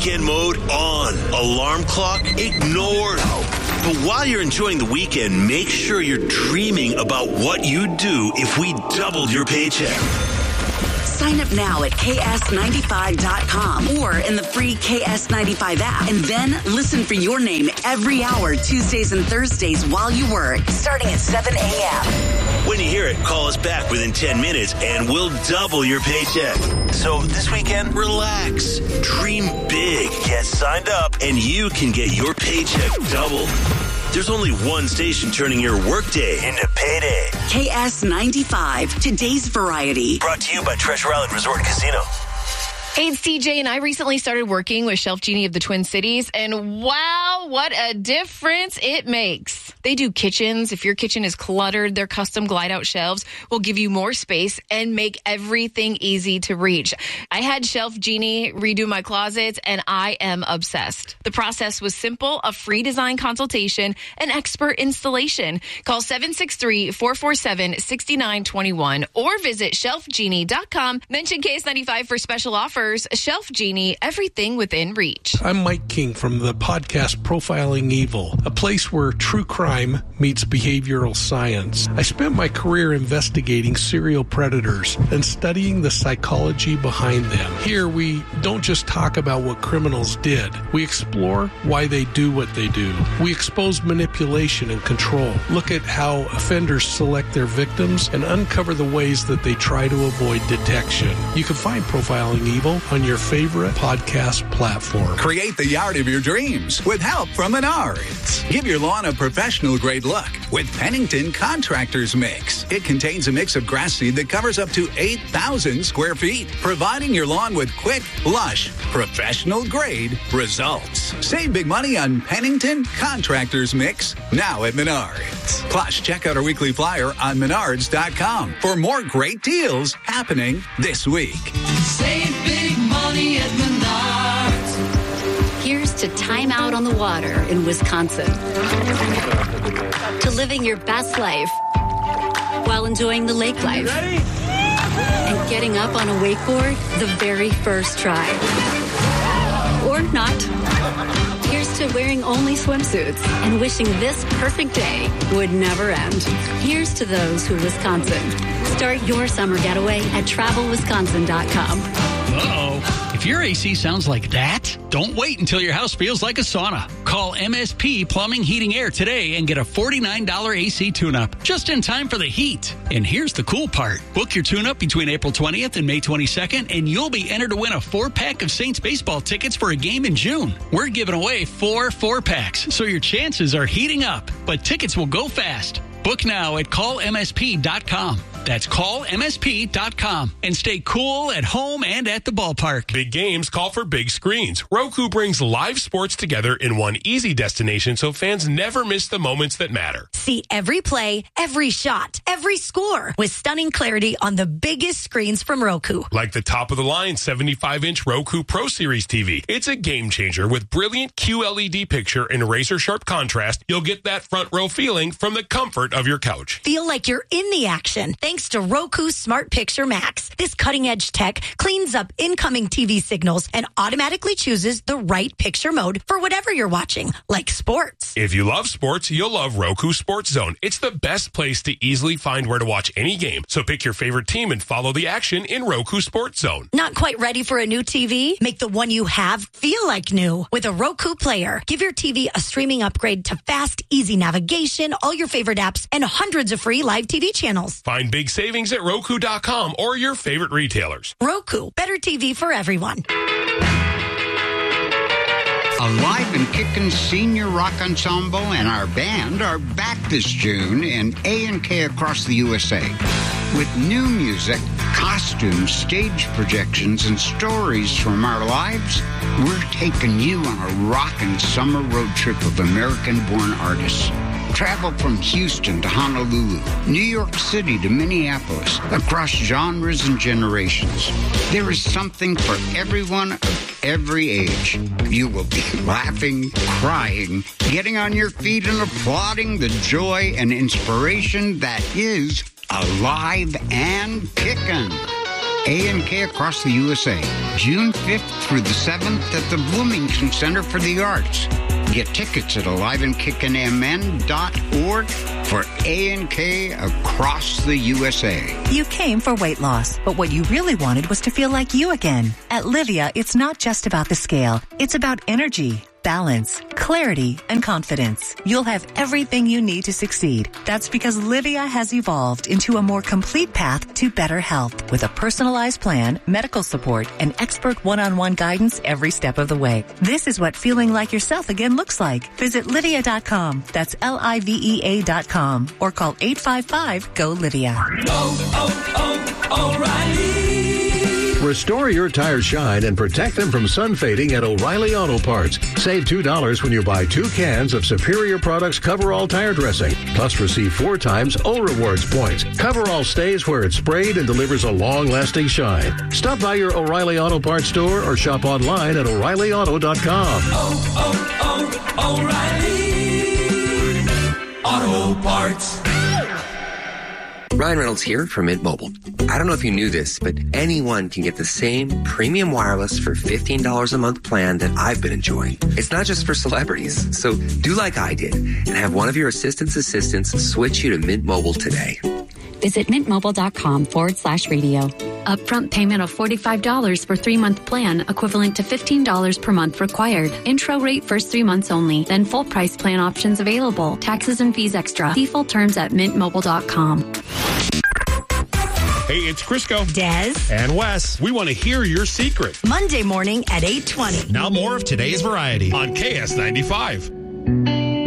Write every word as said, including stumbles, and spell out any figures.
weekend mode on. Alarm clock ignored. But while you're enjoying the weekend, make sure you're dreaming about what you'd do if we doubled your paycheck. Sign up now at K S ninety-five dot com or in the free K S ninety-five app. And then listen for your name every hour, Tuesdays and Thursdays while you work, starting at seven a.m. When you hear it, call us back within ten minutes and we'll double your paycheck. So this weekend, relax, dream big, get signed up, and you can get your paycheck doubled. There's only one station turning your workday into payday. K S ninety-five, today's variety. Brought to you by Treasure Island Resort and Casino. Hey, it's T J, and I recently started working with Shelf Genie of the Twin Cities, and wow, what a difference it makes. They do kitchens. If your kitchen is cluttered, their custom glide-out shelves will give you more space and make everything easy to reach. I had Shelf Genie redo my closets, and I am obsessed. The process was simple, a free design consultation, and expert installation. Call seven six three, four four seven, six nine two one or visit shelf genie dot com. Mention K S ninety-five for special offers. Shelf Genie, everything within reach. I'm Mike King from the podcast Profiling Evil, a place where true crime meets behavioral science. I spent my career investigating serial predators and studying the psychology behind them. Here, we don't just talk about what criminals did. We explore why they do what they do. We expose manipulation and control, look at how offenders select their victims, and uncover the ways that they try to avoid detection. You can find Profiling Evil on your favorite podcast platform. Create the yard of your dreams with help from Menards. Give your lawn a professional grade look with Pennington Contractors Mix. It contains a mix of grass seed that covers up to eight thousand square feet, providing your lawn with quick, lush, professional grade results. Save big money on Pennington Contractors Mix now at Menards. Plus, check out our weekly flyer on menards dot com for more great deals happening this week. Save big money at Menards. Here's to time out on the water in Wisconsin. To living your best life while enjoying the lake life. And getting up on a wakeboard the very first try. Or not. Here's to wearing only swimsuits and wishing this perfect day would never end. Here's to those who Wisconsin. Start your summer getaway at travel wisconsin dot com. Uh-oh. If your A C sounds like that, don't wait until your house feels like a sauna. Call M S P Plumbing, Heating, Air today and get a forty-nine dollars A C tune-up just in time for the heat. And here's the cool part. Book your tune-up between April twentieth and May twenty-second, and you'll be entered to win a four-pack of Saints baseball tickets for a game in June. We're giving away four four-packs, so your chances are heating up, but tickets will go fast. Book now at call M S P dot com. That's call M S P dot com and stay cool at home and at the ballpark. Big games call for big screens. Roku brings live sports together in one easy destination so fans never miss the moments that matter. See every play, every shot, every score with stunning clarity on the biggest screens from Roku. Like the top-of-the-line seventy-five inch Roku Pro Series T V. It's a game changer with brilliant Q L E D picture and razor-sharp contrast. You'll get that front row feeling from the comfort of your couch. Feel like you're in the action. Thanks to Roku Smart Picture Max. This cutting-edge tech cleans up incoming T V signals and automatically chooses the right picture mode for whatever you're watching, like sports. If you love sports, you'll love Roku Sports Zone. It's the best place to easily find where to watch any game. So pick your favorite team and follow the action in Roku Sports Zone. Not quite ready for a new T V? Make the one you have feel like new with a Roku Player. Give your T V a streaming upgrade to fast, easy navigation, all your favorite apps, and hundreds of free live T V channels. Find big savings at Roku dot com or your favorite retailers. Roku, better T V for everyone. Alive and Kickin' Senior Rock Ensemble and our band are back this June in A and K across the U S A. With new music, costumes, stage projections, and stories from our lives, we're taking you on a rockin' summer road trip of American-born artists. Travel from Houston to Honolulu, New York City to Minneapolis, across genres and generations. There is something for everyone of every age. You will be laughing, crying, getting on your feet and applauding the joy and inspiration that is Alive and Kickin'. A and K across the U S A, June fifth through the seventh at the Bloomington Center for the Arts. Get tickets at alive and kickin' m n dot org for A and K across the U S A. You came for weight loss, but what you really wanted was to feel like you again. At Livia, it's not just about the scale. It's about energy, balance, clarity, and confidence. You'll have everything you need to succeed. That's because Livia has evolved into a more complete path to better health with a personalized plan, medical support, and expert one-on-one guidance every step of the way. This is what feeling like yourself again looks like. Visit Livia dot com. That's L I V E A dot com or call eight five five, G O, Livia. Oh, oh, O'Reilly. Restore your tires shine and protect them from sun fading at O'Reilly Auto Parts. Save two dollars when you buy two cans of Superior Products Coverall tire dressing. Plus receive four times O Rewards points. Coverall stays where it's sprayed and delivers a long-lasting shine. Stop by your O'Reilly Auto Parts store or shop online at O'Reilly Auto dot com. Oh, oh, oh, O'Reilly Auto Parts. Ryan Reynolds here from Mint Mobile. I don't know if you knew this, but anyone can get the same premium wireless for fifteen dollars a month plan that I've been enjoying. It's not just for celebrities. So do like I did and have one of your assistant's assistants switch you to Mint Mobile today. Visit mintmobile.com forward slash radio. Upfront payment of forty-five dollars for three-month plan, equivalent to fifteen dollars per month required. Intro rate first three months only. Then full price plan options available. Taxes and fees extra. See full terms at mint mobile dot com. Hey, it's Crisco, Des, and Wes. We want to hear your secret. Monday morning at eight twenty. Now more of today's variety on K S ninety-five.